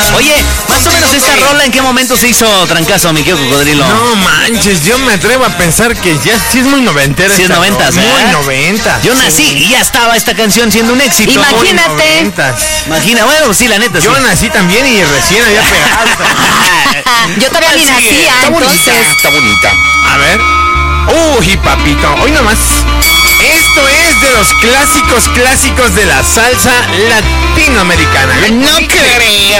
Oye, más o menos esta rola, ¿en qué momento se hizo trancazo, mi querido Cocodrilo? No manches, yo me atrevo a pensar que ya sí es muy noventera. Sí es noventas, muy noventas. Yo nací y ya estaba esta canción siendo un éxito. Imagínate. Imagina, bueno, sí, la neta. Yo nací también y recién había pegado. Yo todavía ni nacía, entonces. Está bonita. A ver. Uy, papito, hoy nomás. Esto es de los clásicos de la salsa latinoamericana. No creo.